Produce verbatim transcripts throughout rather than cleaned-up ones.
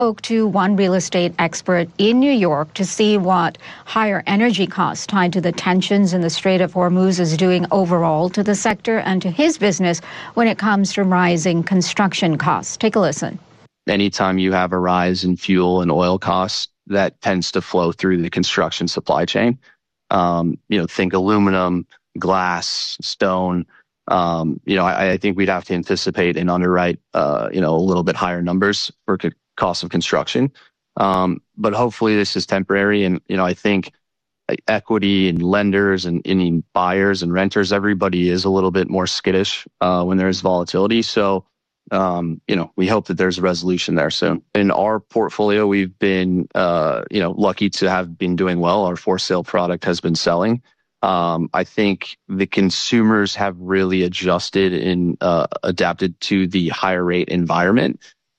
Spoke to one real estate expert in New York to see what higher energy costs tied to the tensions in the Strait of Hormuz is doing overall to the sector and to his business when it comes to rising construction costs. Take a listen. Anytime you have a rise in fuel and oil costs, that tends to flow through the construction supply chain. Um, you know, think aluminum, glass, stone. Um, you know, I, I think we'd have to anticipate and underwrite, uh, you know, a little bit higher numbers for co- cost of construction. Um, but hopefully this is temporary. And, you know, I think equity and lenders and any buyers and renters, everybody is a little bit more skittish uh, when there's volatility. So, um, you know, we hope that there's a resolution there soon. In our portfolio, we've been, uh, you know, lucky to have been doing well. Our for sale product has been selling. Um, I think the consumers have really adjusted and uh, adapted to the higher rate environment.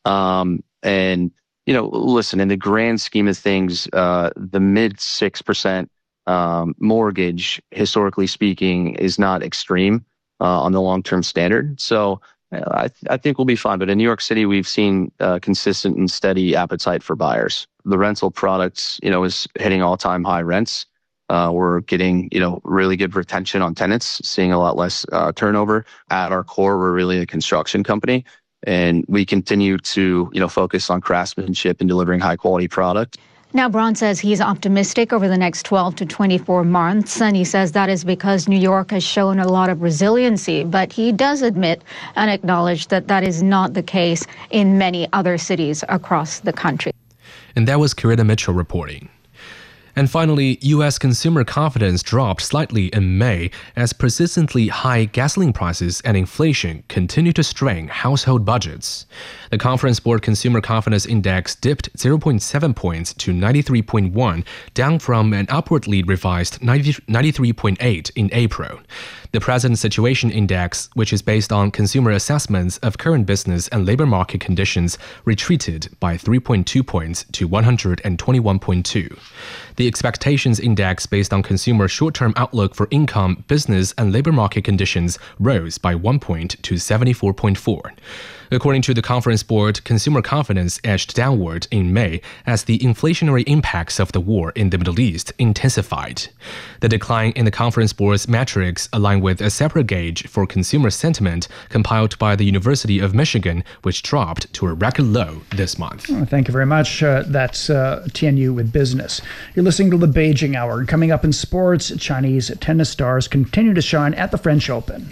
Um, and, you know, listen, in the grand scheme of things, uh, the mid six percent um, mortgage, historically speaking, is not extreme uh, on the long-term standard. So I, th- I think we'll be fine. But in New York City, we've seen uh, consistent and steady appetite for buyers. The rental products, you know, is hitting all-time high rents. Uh, we're getting, you know, really good retention on tenants, seeing a lot less uh, turnover. At our core, we're really a construction company, and we continue to, you know, focus on craftsmanship and delivering high-quality product. Now, Braun says he's optimistic over the next twelve to twenty-four months, and he says that is because New York has shown a lot of resiliency. But he does admit and acknowledge that that is not the case in many other cities across the country. And that was Karina Mitchell reporting. And finally, U S consumer confidence dropped slightly in May as persistently high gasoline prices and inflation continue to strain household budgets. The Conference Board Consumer Confidence Index dipped zero point seven points to ninety-three point one, down from an upwardly revised ninety-three point eight in April. The Present Situation Index, which is based on consumer assessments of current business and labor market conditions, retreated by three point two points to one hundred twenty-one point two. The Expectations Index, based on consumer short-term outlook for income, business, and labor market conditions, rose by one point to seventy-four point four. According to the Conference Board, consumer confidence edged downward in May as the inflationary impacts of the war in the Middle East intensified. The decline in the Conference Board's metrics align with a separate gauge for consumer sentiment compiled by the University of Michigan, which dropped to a record low this month. Oh, thank you very much. Uh, that's uh, T N U with Business. You're listening to the Beijing Hour. Coming up in sports, Chinese tennis stars continue to shine at the French Open.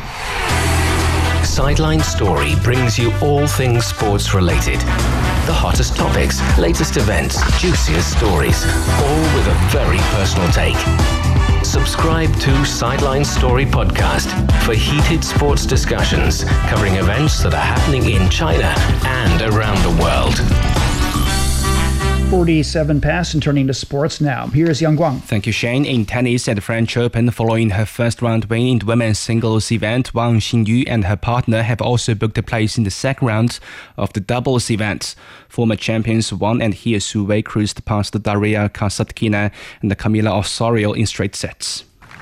Sideline Story brings you all things sports related. The hottest topics, latest events, juiciest stories, all with a very personal take. Subscribe to Sideline Story Podcast for heated sports discussions covering events that are happening in China and around the world. forty-seven past and turning to sports now. Here's Yang Guang. Thank you, Shane. In tennis at the French Open, following her first round win in the women's singles event, Wang Xingyu and her partner have also booked a place in the second round of the doubles event. Former champions Wang and He Su-wei cruised past Daria Kasatkina and Camila Osorio in straight sets.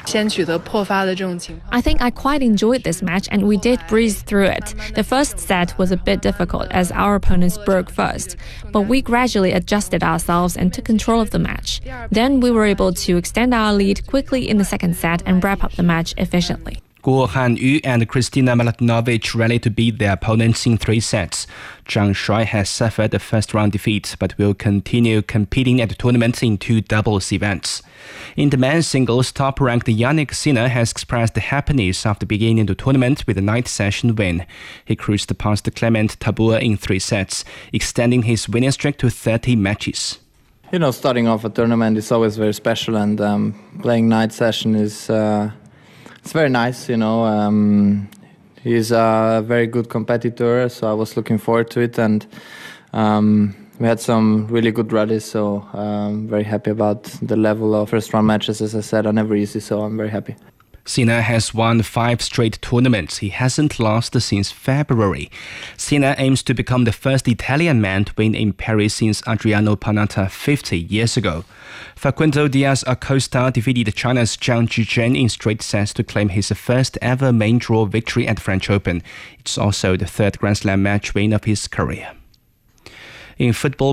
I think I quite enjoyed this match and we did breeze through it. The first set was a bit difficult as our opponents broke first, but we gradually adjusted ourselves and took control of the match. Then we were able to extend our lead quickly in the second set and wrap up the match efficiently. Guo Hanyu and Kristina Mladenovic rallied to beat their opponents in three sets. Zhang Shuai has suffered a first-round defeat but will continue competing at the tournament in two doubles events. In the men's singles, top-ranked Jannik Sinner has expressed happiness after beginning the tournament with a ninth session win. He cruised past Clement Tabur in three sets, extending his winning streak to thirty matches. You know, starting off a tournament is always very special, and um, playing ninth session is... Uh It's very nice, you know. Um, he's a very good competitor, so I was looking forward to it. And um, we had some really good rallies, so I'm very happy about the level of first-round matches. As I said, are never easy, so I'm very happy. Sinner has won five straight tournaments. He hasn't lost since February. Sinner aims to become the first Italian man to win in Paris since Adriano Panatta fifty years ago. Facundo Diaz-Acosta defeated China's Zhang Zhizhen in straight sets to claim his first ever main draw victory at the French Open. It's also the third Grand Slam match win of his career. In football,